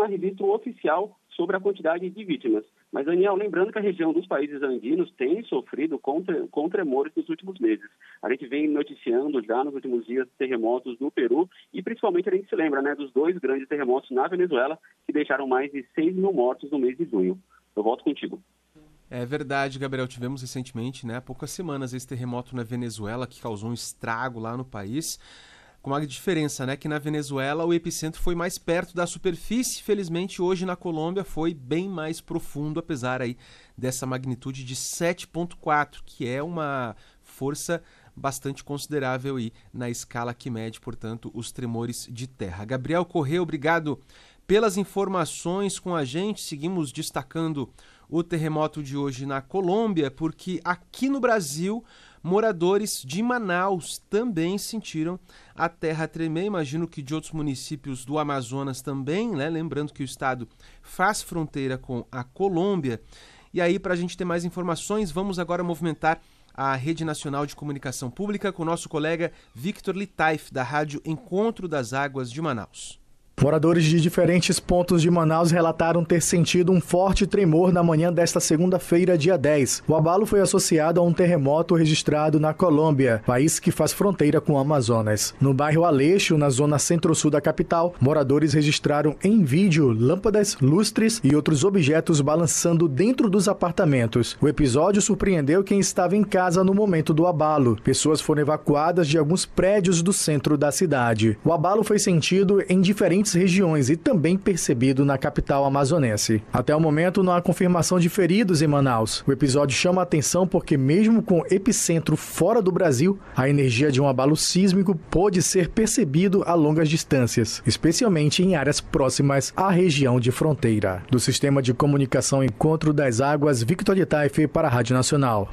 registro oficial sobre a quantidade de vítimas. Mas, Daniel, lembrando que a região dos países andinos tem sofrido com tremores nos últimos meses. A gente vem noticiando já nos últimos dias terremotos no Peru e principalmente a gente se lembra, né, dos 2 grandes terremotos na Venezuela que deixaram mais de 6 mil mortos no mês de junho. Eu volto contigo. É verdade, Gabriel. Tivemos recentemente, né, há poucas semanas, esse terremoto na Venezuela que causou um estrago lá no país. Com uma diferença, né, que na Venezuela o epicentro foi mais perto da superfície. Felizmente, hoje na Colômbia foi bem mais profundo, apesar aí dessa magnitude de 7,4, que é uma força bastante considerável aí na escala que mede, portanto, os tremores de terra. Gabriel Corrêa, obrigado pelas informações com a gente. Seguimos destacando o terremoto de hoje na Colômbia, porque aqui no Brasil, moradores de Manaus também sentiram a terra tremer. Imagino que de outros municípios do Amazonas também, né? Lembrando que o estado faz fronteira com a Colômbia. E aí, para a gente ter mais informações, vamos agora movimentar a Rede Nacional de Comunicação Pública com o nosso colega Victor Litaif, da Rádio Encontro das Águas de Manaus. Moradores de diferentes pontos de Manaus relataram ter sentido um forte tremor na manhã desta segunda-feira, dia 10. O abalo foi associado a um terremoto registrado na Colômbia, país que faz fronteira com o Amazonas. No bairro Aleixo, na zona centro-sul da capital, moradores registraram em vídeo lâmpadas, lustres e outros objetos balançando dentro dos apartamentos. O episódio surpreendeu quem estava em casa no momento do abalo. Pessoas foram evacuadas de alguns prédios do centro da cidade. O abalo foi sentido em diferentes regiões e também percebido na capital amazonense. Até o momento não há confirmação de feridos em Manaus. O episódio chama a atenção porque mesmo com epicentro fora do Brasil, a energia de um abalo sísmico pôde ser percebido a longas distâncias, especialmente em áreas próximas à região de fronteira. Do Sistema de Comunicação Encontro das Águas, Victor Litaif para a Rádio Nacional.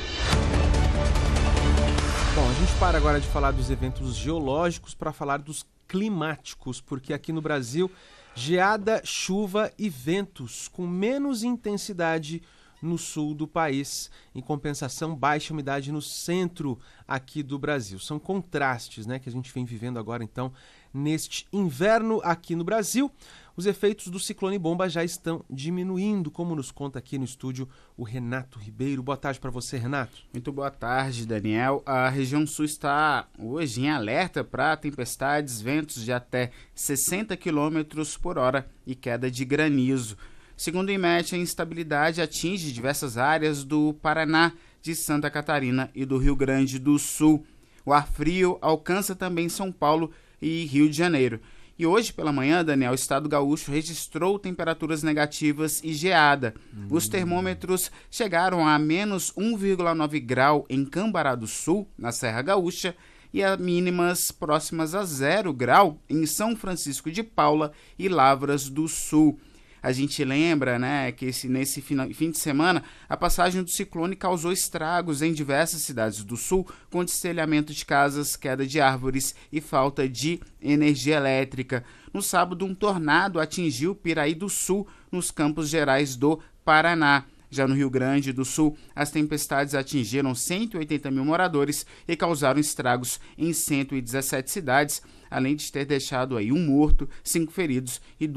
Bom, a gente para agora de falar dos eventos geológicos para falar dos climáticos, porque aqui no Brasil, geada, chuva e ventos com menos intensidade no sul do país, em compensação, baixa umidade no centro aqui do Brasil. São contrastes, né, que a gente vem vivendo agora, então, neste inverno aqui no Brasil. Os efeitos do ciclone bomba já estão diminuindo, como nos conta aqui no estúdio o Renato Ribeiro. Boa tarde para você, Renato. Muito boa tarde, Daniel. A região sul está hoje em alerta para tempestades, ventos de até 60 km por hora e queda de granizo. Segundo o IMET, a instabilidade atinge diversas áreas do Paraná, de Santa Catarina e do Rio Grande do Sul. O ar frio alcança também São Paulo e Rio de Janeiro. E hoje pela manhã, Daniel, o estado gaúcho registrou temperaturas negativas e geada. Os termômetros chegaram a menos 1,9 grau em Cambará do Sul, na Serra Gaúcha, e a mínimas próximas a 0 grau em São Francisco de Paula e Lavras do Sul. A gente lembra, né, que nesse fim de semana, a passagem do ciclone causou estragos em diversas cidades do sul, com destelhamento de casas, queda de árvores e falta de energia elétrica. No sábado, um tornado atingiu Piraí do Sul, nos Campos Gerais do Paraná. Já no Rio Grande do Sul, as tempestades atingiram 180 mil moradores e causaram estragos em 117 cidades, além de ter deixado aí um morto, 5 feridos e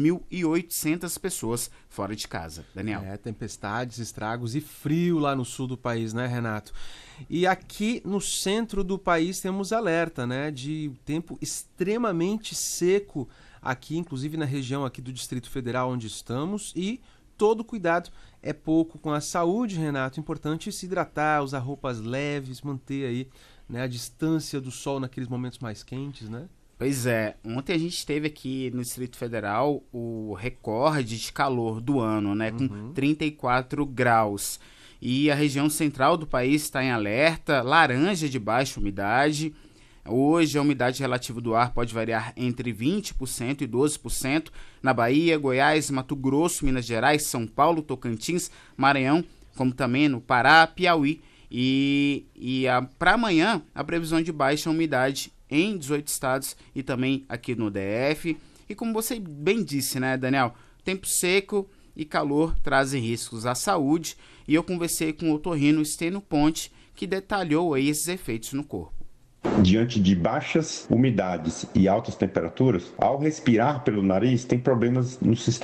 2.800 pessoas fora de casa. Daniel. Tempestades, estragos e frio lá no sul do país, né, Renato? E aqui no centro do país temos alerta, né, de tempo extremamente seco aqui, inclusive na região aqui do Distrito Federal onde estamos, e todo cuidado é pouco com a saúde, Renato. Importante se hidratar, usar roupas leves, manter aí, né, a distância do sol naqueles momentos mais quentes, né? Pois é, ontem a gente teve aqui no Distrito Federal o recorde de calor do ano, né, com 34 graus. E a região central do país está em alerta, laranja de baixa umidade. Hoje a umidade relativa do ar pode variar entre 20% e 12% na Bahia, Goiás, Mato Grosso, Minas Gerais, São Paulo, Tocantins, Maranhão, como também no Pará, Piauí. Para amanhã, a previsão de baixa umidade em 18 estados e também aqui no DF. E como você bem disse, né, Daniel, tempo seco e calor trazem riscos à saúde. E eu conversei com o otorrino Stênio Ponte, que detalhou aí esses efeitos no corpo. Diante de baixas umidades e altas temperaturas, ao respirar pelo nariz, tem problemas no sistema